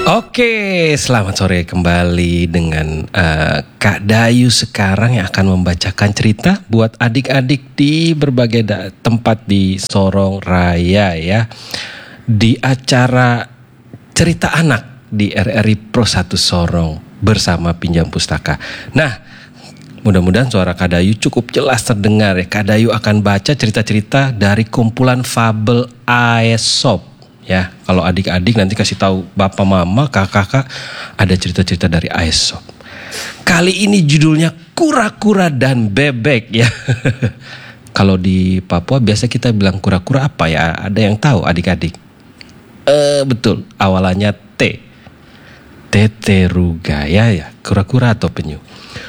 Oke, selamat sore kembali dengan Kak Dayu sekarang yang akan membacakan cerita buat adik-adik di berbagai tempat di Sorong Raya ya. Di acara Cerita Anak di RRI Pro 1 Sorong bersama Pinjam Pustaka. Nah, mudah-mudahan suara Kak Dayu cukup jelas terdengar ya. Kak Dayu akan baca cerita-cerita dari kumpulan fabel Aesop. Ya, kalau adik-adik nanti kasih tahu bapak mama, kakak-kakak ada cerita-cerita dari Aesop. Kali ini judulnya Kura-kura dan Bebek ya. Kalau di Papua biasa kita bilang kura-kura apa ya? Ada yang tahu adik-adik? Betul, awalannya T. Teteruga ya, kura-kura atau penyu.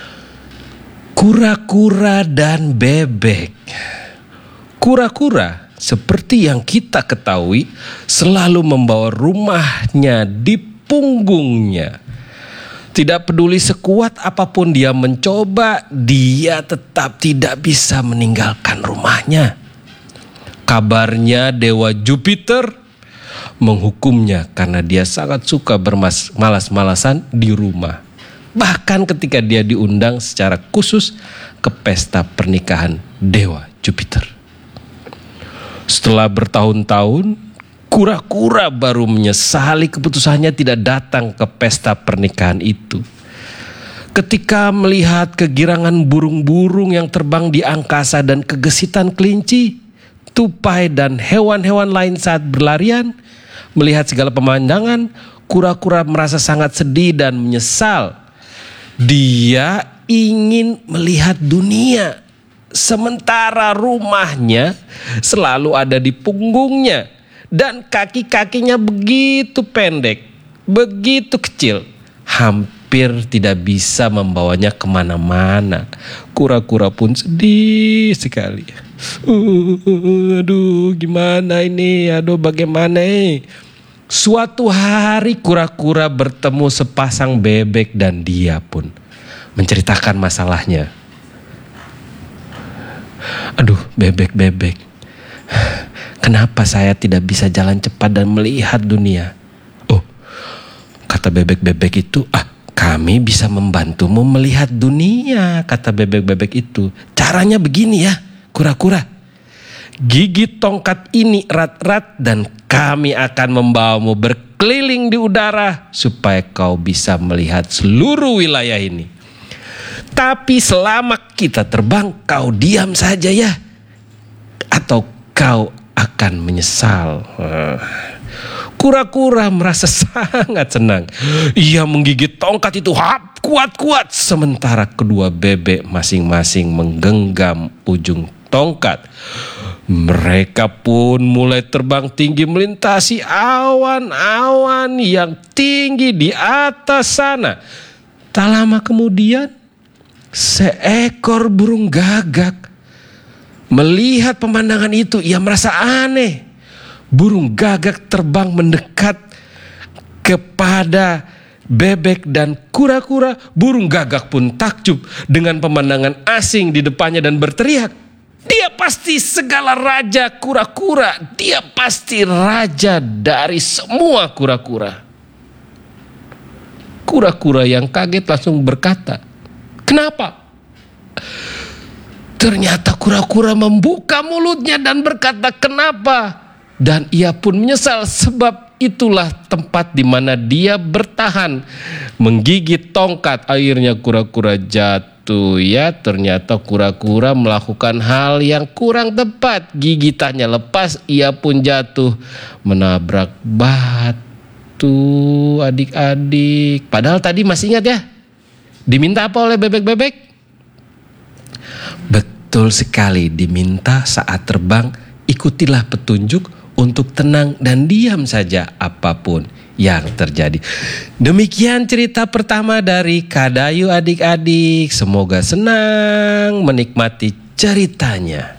Kura-kura dan bebek. Kura-kura seperti yang kita ketahui selalu membawa rumahnya di punggungnya. Tidak peduli sekuat apapun dia mencoba, dia tetap tidak bisa meninggalkan rumahnya. Kabarnya dewa Jupiter menghukumnya karena dia sangat suka bermalas-malasan di rumah. Bahkan ketika dia diundang secara khusus ke pesta pernikahan dewa Jupiter. Setelah bertahun-tahun, kura-kura baru menyesali keputusannya tidak datang ke pesta pernikahan itu. Ketika melihat kegirangan burung-burung yang terbang di angkasa dan kegesitan kelinci, tupai dan hewan-hewan lain saat berlarian, melihat segala pemandangan, kura-kura merasa sangat sedih dan menyesal. Dia ingin melihat dunia. Sementara rumahnya selalu ada di punggungnya dan kaki-kakinya begitu pendek, begitu kecil, hampir tidak bisa membawanya kemana-mana. Kura-kura pun sedih sekali. Aduh, gimana ini? Aduh, bagaimana ini? Suatu hari kura-kura bertemu sepasang bebek dan dia pun menceritakan masalahnya. Aduh, bebek-bebek, kenapa saya tidak bisa jalan cepat dan melihat dunia? Oh, kata bebek-bebek itu, kami bisa membantumu melihat dunia, kata bebek-bebek itu. Caranya begini ya, kura-kura. Gigit tongkat ini erat-erat dan kami akan membawamu berkeliling di udara supaya kau bisa melihat seluruh wilayah ini. Tapi selama kita terbang, kau diam saja ya, atau kau akan menyesal. Kura-kura merasa sangat senang. Ia menggigit tongkat itu kuat-kuat, sementara kedua bebek masing-masing menggenggam ujung tongkat. Mereka pun mulai terbang tinggi melintasi awan-awan yang tinggi di atas sana. Tak lama kemudian, seekor burung gagak melihat pemandangan itu. Ia merasa aneh. Burung gagak terbang mendekat kepada bebek dan kura-kura. Burung gagak pun takjub dengan pemandangan asing di depannya dan berteriak, "Dia pasti segala raja kura-kura. Dia pasti raja dari semua kura-kura." Kura-kura yang kaget langsung berkata, "Kenapa?" Ternyata kura-kura membuka mulutnya dan berkata, "Kenapa?" Dan ia pun menyesal sebab itulah tempat di mana dia bertahan menggigit tongkat. Akhirnya kura-kura jatuh ya. Ternyata kura-kura melakukan hal yang kurang tepat. Gigitannya lepas, ia pun jatuh menabrak batu, adik-adik. Padahal tadi masih ingat ya, diminta apa oleh bebek-bebek? Betul sekali, diminta saat terbang ikutilah petunjuk untuk tenang dan diam saja apapun yang terjadi. Demikian cerita pertama dari Kak Dayu adik-adik. Semoga senang menikmati ceritanya.